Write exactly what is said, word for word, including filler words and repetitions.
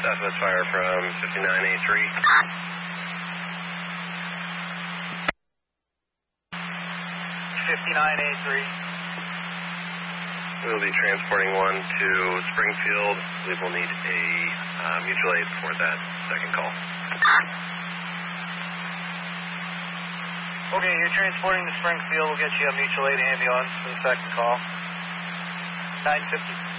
Southwest fire from fifty-nine A three. fifty-nine A three. We'll be transporting one to Springfield. We will need a uh, mutual aid for that second call. Okay, you're transporting to Springfield. We'll get you a mutual aid ambulance for the second call. nine fifty.